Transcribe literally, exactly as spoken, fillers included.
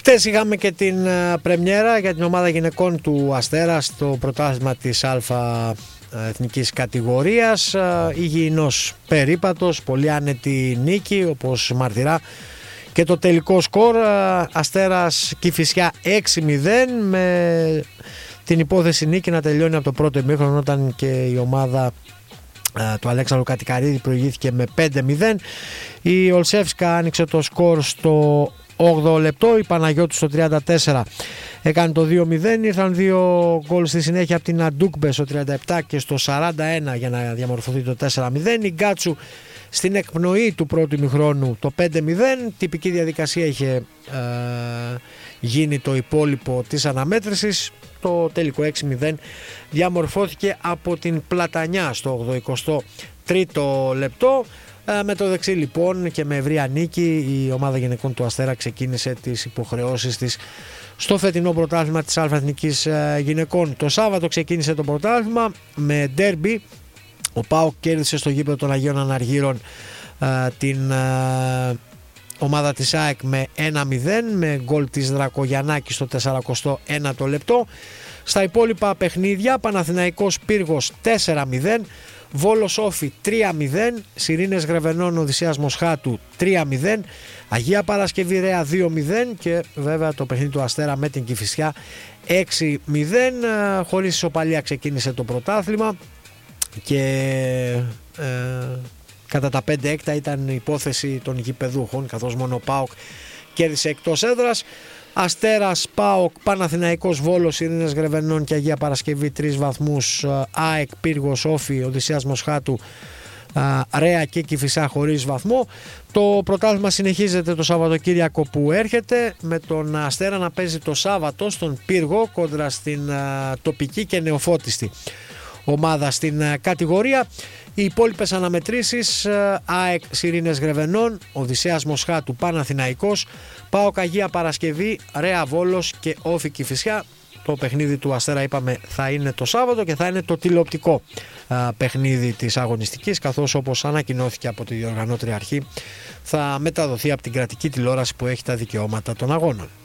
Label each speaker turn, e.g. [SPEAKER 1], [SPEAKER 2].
[SPEAKER 1] Χτες είχαμε και την πρεμιέρα για την ομάδα γυναικών του Αστέρα στο πρωτάθλημα της Α εθνικής κατηγορίας. Υγιεινός περίπατος, πολύ άνετη νίκη όπως μαρτυρά και το τελικό σκορ. Αστέρας Κηφισιά έξι μηδέν, με την υπόθεση νίκη να τελειώνει από το πρώτο ημίχρονο, όταν και η ομάδα του Αλέξανδρου Κατικαρίδη προηγήθηκε με πέντε μηδέν. Η Ολσεύσκα άνοιξε το σκορ στο όγδοο λεπτό, η Παναγιώτου στο τριάντα τέσσερα έκανε το δύο μηδέν. Ήρθαν δύο γκολ στη συνέχεια από την Αντούκμπε στο τριάντα επτά και στο σαράντα ένα για να διαμορφωθεί το τέσσερα μηδέν. Η Γκάτσου στην εκπνοή του πρώτου ημιχρόνου το πέντε μηδέν. Τυπική διαδικασία είχε ε, γίνει το υπόλοιπο της αναμέτρησης. Το τελικό έξι μηδέν διαμορφώθηκε από την Πλατανιά στο ογδοηκοστό τρίτο λεπτό. Με το δεξί λοιπόν και με ευρεία νίκη η ομάδα γυναικών του Αστέρα ξεκίνησε τις υποχρεώσεις της στο φετινό πρωτάθλημα της Α εθνικής γυναικών. Το Σάββατο ξεκίνησε το πρωτάθλημα με ντέρμπι. Ο ΠΑΟΚ κέρδισε στο γήπεδο των Αγίων Αναργύρων την ομάδα της ΑΕΚ με ένα μηδέν, με γκολ της Δρακογιαννάκη στο σαρανταέντα ένατο λεπτό. Στα υπόλοιπα παιχνίδια, Παναθηναϊκός Πύργος τέσσερα μηδέν, Βόλος Όφι τρία μηδέν, Σιρήνες Γρεβενών Οδυσσέας Μοσχάτου τρία μηδέν, Αγία Παρασκευή Ρέα δύο μηδέν και βέβαια το παιχνίδι του Αστέρα με την Κηφισιά έξι μηδέν. Χωρίς ισοπαλία ξεκίνησε το πρωτάθλημα και ε, κατά τα πέντε έκτα ήταν η υπόθεση των γηπεδούχων, καθώς μόνο ο ΠΑΟΚ κέρδισε εκτός έδρας. Αστέρας, ΠΑΟΚ, Παναθηναϊκός, Βόλος, Ειρήνες Γρεβενών και Αγία Παρασκευή τρεις βαθμούς, ΑΕΚ, Πύργος, Όφι, Οδυσσέας Μοσχάτου, Ρέα και Κηφισιά χωρίς βαθμό. Το πρωτάθλημα συνεχίζεται το Σαββατοκύριακο που έρχεται, με τον Αστέρα να παίζει το Σάββατο στον Πύργο κόντρα στην τοπική και νεοφώτιστη ομάδα στην κατηγορία. Οι υπόλοιπες αναμετρήσεις, ΑΕΚ Σιρήνες Γρεβενών, Οδυσσέας Μοσχάτου, Παναθηναϊκός, ΠΑΟΚ Αγία Παρασκευή, Ρέα Βόλος και Όφι Κηφισιά. Το παιχνίδι του Αστέρα είπαμε θα είναι το Σάββατο και θα είναι το τηλεοπτικό α, παιχνίδι της αγωνιστικής, καθώς όπως ανακοινώθηκε από τη διοργανώτρια αρχή θα μεταδοθεί από την κρατική τηλεόραση που έχει τα δικαιώματα των αγώνων.